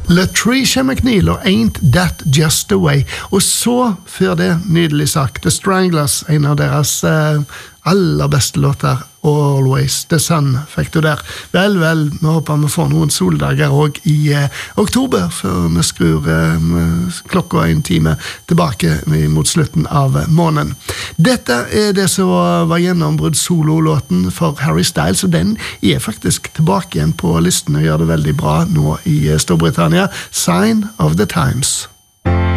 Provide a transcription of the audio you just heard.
Latricia McNeil og Ain't That Just The Way. Og så, før det, nydelig sagt, The Stranglers, en av deres aller beste låter, Always The Sun, fikk du der. Vel, vi håper vi får noen soldager også i oktober, før vi skrur klokka en time tilbake mot slutten av måneden. Dette det som var gjennombrudd sololåten for Harry Styles, og den faktisk tilbake igjen på listen og gjør det veldig bra nå i Storbritannia. Sign of the Times.